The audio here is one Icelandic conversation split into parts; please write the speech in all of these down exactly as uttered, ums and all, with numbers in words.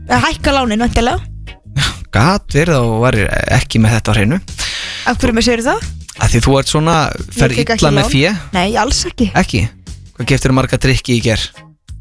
Að hækka lánin, vantilega. Gat verið og var ekki með þetta á hreinu. Af hverju með segir það? Að því þú ert svona, fer illa með fé. Nei, alls ekki. Ekki? Hvað keftir marga drykki í ger?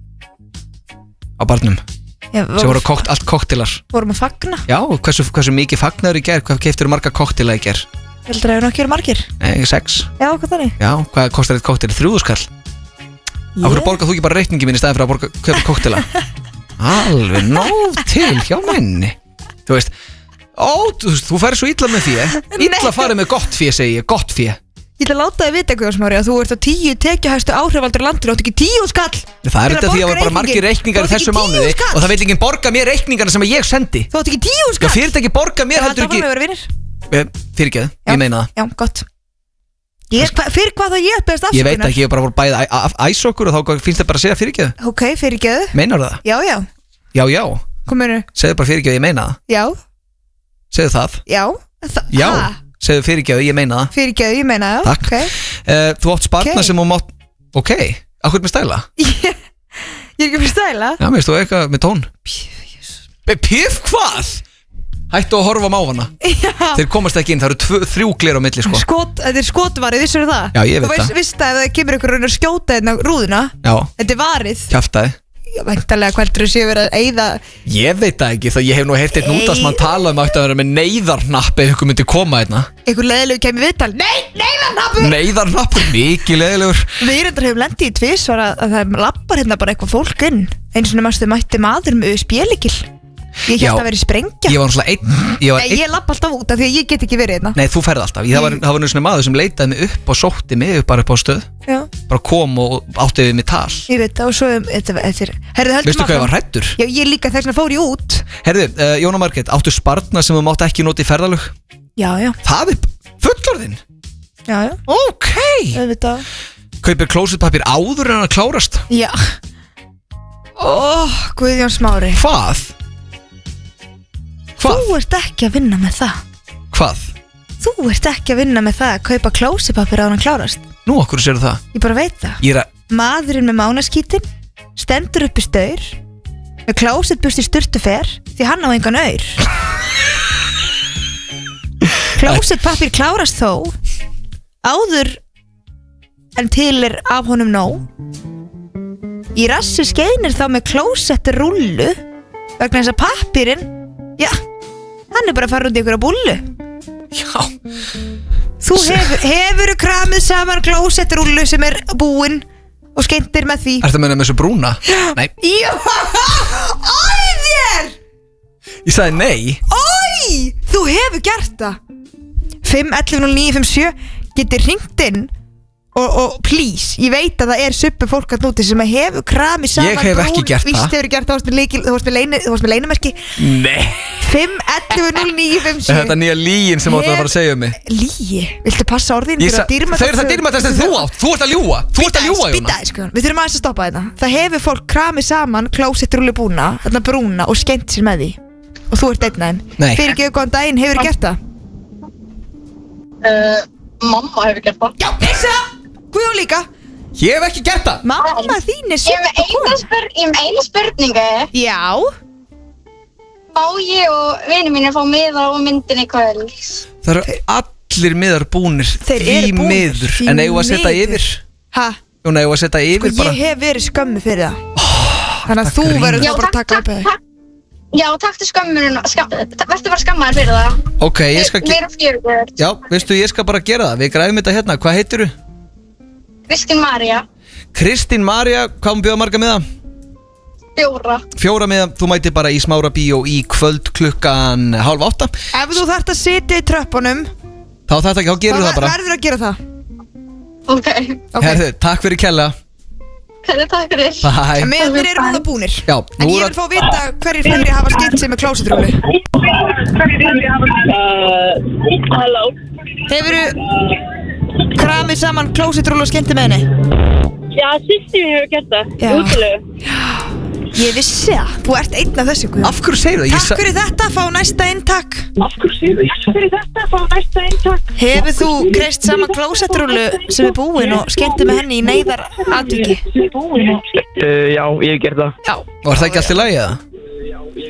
Á barnum? Já, sem voru kokt, allt koktelar. Vorum að fagna? Já, hversu, hversu mikið fagnaður í ger? Hvað keftir marga koktela í ger? Heldur að það eru nokkjur margir? Nei, sex. Já, hvað þannig? Já, hvað kostar eitt koktel? Þrjúðu skall? Yeah. Á hverju borgar þú ekki bara reikningi minn í staðin fyrir að borga köpa koktela? Alveg nóg til hjá menni. Þú veist, ó, þú, þú færi svo illa með fé. Illa farið með gott fé, segi ég, gott fé. Ég ætla að láta þið vita eitthvað smári að þú ert á tíu tekjuhæstu áhrifaldur landur og átt ekki tíu skall. Það er þetta því að það var bara margir reikningar í þessu mánuði og það vil ekki borga mér reikningarna sem ég sendi. Þú átt ekki tíu skall. Já, fyrirtæki borga mér heldur ekki. Fyrirgeðu, ég meina það. Já, gott. Ég, hva, fyrir hvað það ég beðast afsökunar? Ég veit ekki, ég hef bara voru bæðið æs okkur og þá finnst það bara að segja fyrirgeðu. Ok, fyrirgeðu. Meinar það? Já, já. Já, já. Hvað meinarðu? Segðu bara fyrirgeðu, ég meina það. Já. Segðu það. Já. Þa, já. Segðu fyrirgeðu, ég meina það. Fyrirgeðu, ég meina það. Takk. Okay. Uh, þú átt spartna okay. sem þú mátt. Ok, akkur með stæla? Ég er ekki með stæla. Já, mér stu eitthvað með tón. Pjöf hvað? Hættu að horfa á mávana. Þeir komast ekki inn, það eru tvö, þrjú gler á milli sko. Skot, þetta er skotvarið, vissur það? Já, ég veit það. Þú veist að ef það kemur ykkur raun að skjóta hérna rúðuna. Já. Þetta er varið. Kjaftaði. Væntanlega hvernig þú séu verið að eyða. Ég veit það ekki, það ég hef nú heyrt einn út að sem hann tala um að vera með neyðarnapp ef ykkur myndi koma hérna. Ykkur leiðilegu kemur viðtal. Nei, neyðarnappur! Neyðarnappur, mikið leiðilegur. Við reyndar hefum lendið í tvisvar að, að það lappar hérna bara eitthvað fólk inn. Eins og næstu mætti maður með spjælíkil. Ég held að vera í sprengja. Ég var náttúrulega einn Nei, ein... ég lapp alltaf út af því að ég get ekki verið hérna. Nei, þú ferð alltaf. Ég, það var, það var náttúrulega maður sem leitaði mig upp og sótti mig upp bara upp á stöð. Já. Bara kom og átti við mig tal. Ég veit það og svo þetta er Herðu, veistu hvað ég var hræddur? Já, ég líka þess að fór ég út. Herðu, uh, Jóna Margrét, áttu spartna sem þú mátt ekki nota í ferðalög? Já, já. Það er fullorðinn? Já, já. Ok. Auðvitað. Kaupir klósettpappír áður en að klárast? Já. Ó, Guðjón Smári. Hvað? Hvað? Þú ert ekki að vinna með það. Hvað? Þú ert ekki að vinna með það að kaupa klósettpappír áður en klárast. Nú, okkur sér það? Ég bara veit það. Ég er að Maðurinn með mánaskítin stendur upp í staur með klósettburst í sturtu fer því hann á engan aur. Klósettpappír klárast þó áður en til er af honum nóg. Í rassi skeinir þá með klósettrullu vegna þess að pappírinn, já, hann er bara að fara út í ykkur á búllu. Já. Þú hefur, hefur kramið saman klósettrullu sem er búinn og skeintir með því. Ertu að meina með þessu brúna? Nei. Já, ói þér! Ég sagði nei. Ói, þú hefur gert það. fimm ellefu núll níu fimm sjö getur hringt inn og, og please, ég veit að það er suppu fólk að núti sem hefur kramið saman. Ég hef brún, ekki gert það. Víst hefur gert það, þú varst með leini, þú varst með leinimerki. Nei. fimm ellefu núll níu fimm sjö. Þetta er nýja líin sem áttu að fara að segja um mig. Líi? Viltu passa orðin? Sa þau eru það dýrmættast en þú átt. Þú ert að ljúga. Þú ert að ljúga, Jóna. Býta, sko. Við þurfum aðeins að stoppa þetta. Það hefur fólk kramið saman klósettrullu búna, þarna brúna og skennt sér með því. Og þú ert einn af þeim. Nei. Fyrirgefðu, góðan daginn, hefurðu gert það? Uh, mamma hefur gert það. Já, pissa! Guðjón líka. Ég hef ekki gert það. Mamma þín er Ég hef eina spur, ég hef eina spurningu. Já. Má ég og vinur mín að fá miða og myndin í kvöld? Það eru allir miðar búnir. Þeir eru búnir. Miður. En eigum að setja yfir? Hæ? Jú, nei, eigum að setja yfir sko, bara. Ég hef verið skömmu fyrir það. Oh, Þannig að þú verður þá bara að taka upp þig. Já, taktu skömmun, skam, verður bara skammaður fyrir það. Ok, ég skal Við erum fjögur. Já, veistu, ég skal bara gera það. Við græfum þetta hérna. Hvað heitirðu? Kristín María. Kristín María, hvað hún bjóða marga miða? Fjóra. Fjóra miða, þú mætir bara í Smára bíó í kvöld klukkan hálf átta. Ef þú þarft að sitja í tröppunum Þá þetta ekki, þá gerur það bara. Þá verður að gera það. Ok, okay. Herðu, takk fyrir kella. Herðu, takk fyrir. Bye. Miðarnir eru núna búnir. Já, En ég vil fá að vita hverjir fleiri hafa skemmt sig með klósettrullu. uh, Halló. Hefurðu kramið saman klósettrullu og skemmti með henni? Já, systir mín hefur gert það. Já. Útilegu. Ég vissi það, þú ert einn af þessu Guðjón. Af hverju segir það? Takk fyrir þetta, fá næsta eintak. Af hverju segir það? Takk fyrir þetta, fá næsta eintak. Hefur þú kreist saman klósettrullu sem er búin og skemmti með henni í neyðar atviki? Uh, já, ég hef gert það. Já. Var það ekki allt í lagi eða?